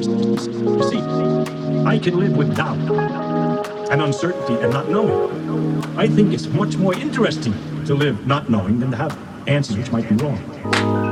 You see, I can live with doubt and uncertainty and not knowing. I think it's much more interesting to live not knowing than to have answers which might be wrong.